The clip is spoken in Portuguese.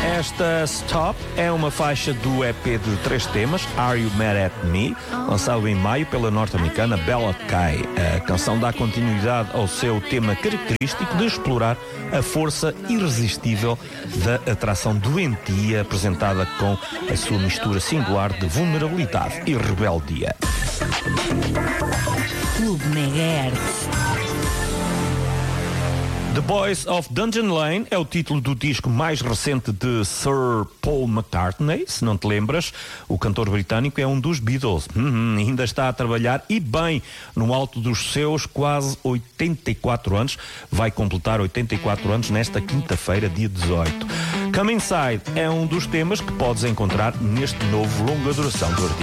Esta Stop é uma faixa do EP de 3 temas, Are You Mad At Me, lançado em maio pela norte-americana Bella Kai. A canção dá continuidade ao seu tema característico de explorar a força irresistível da atração doentia, apresentada com a sua mistura singular de vulnerabilidade e rebeldia. Clube Megahertz. The Boys of Dungeon Lane é o título do disco mais recente de Sir Paul McCartney. Se não te lembras, o cantor britânico é um dos Beatles. Ainda está a trabalhar e bem no alto dos seus quase 84 anos. Vai completar 84 anos nesta quinta-feira, dia 18. Come Inside é um dos temas que podes encontrar neste novo longa duração do artista.